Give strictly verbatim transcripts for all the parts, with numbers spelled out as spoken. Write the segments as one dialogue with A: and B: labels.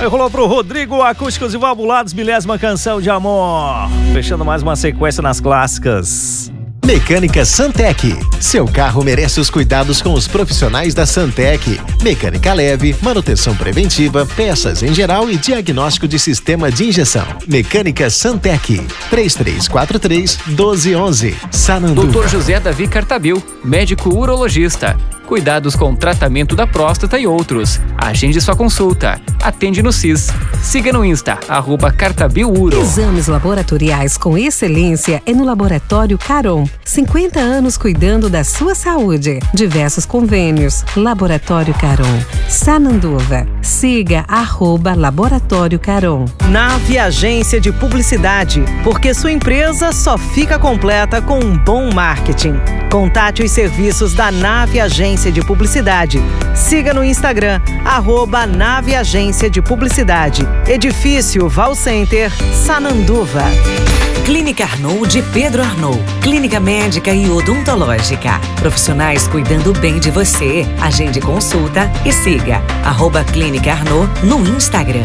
A: Aí rolou pro Rodrigo, Acústicos e Valvulados, milésima canção de amor. Fechando mais uma sequência nas clássicas.
B: Mecânica Santec. Seu carro merece os cuidados com os profissionais da Santec. Mecânica leve, manutenção preventiva, peças em geral e diagnóstico de sistema de injeção. Mecânica Santec. três três quatro três, um dois um um. Sananduva.
C: doutor José Davi Cartabil, médico urologista. Cuidados com tratamento da próstata e outros. Agende sua consulta. Atende no C I S. Siga no Insta, arroba Cartabiluro.
D: Exames laboratoriais com excelência é no Laboratório Caron. cinquenta anos cuidando da sua saúde. Diversos convênios. Laboratório Caron. Sananduva. Siga, arroba Laboratório Caron.
E: Nave Agência de Publicidade, porque sua empresa só fica completa com um bom marketing. Contate os serviços da Nave Agência de Publicidade. Siga no Instagram, arroba Nave Agência de Publicidade. Edifício Val Center, Sananduva.
F: Clínica Arnaud de Pedro Arnaud. Clínica médica e odontológica. Profissionais cuidando bem de você. Agende consulta e siga, arroba Clínica Arnaud no Instagram.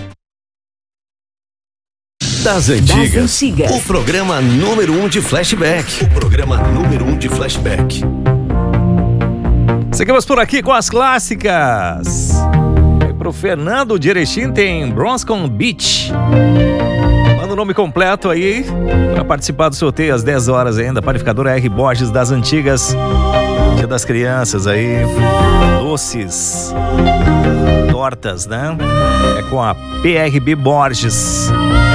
B: Das antigas,
F: Das antigas.
B: O programa número um de flashback. O programa número um de flashback.
A: Seguimos por aqui com as clássicas. E pro Fernando de Erechim tem Bronscombe Beach. Manda o nome completo aí para participar do sorteio às dez horas ainda. Panificadora R. Borges das Antigas. Dia das Crianças aí. Doces. Tortas, né? É com a P R B Borges.